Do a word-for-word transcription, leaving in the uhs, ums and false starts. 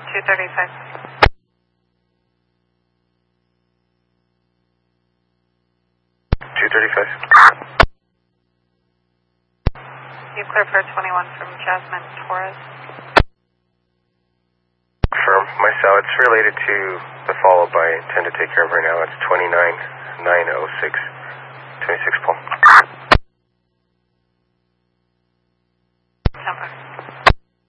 two thirty-five. two thirty-five. You clear for twenty-one from Jasmine Torres. Firm. My cell, it's related to the follow-up I intend to take care of right now. It's twenty-nine nine oh six.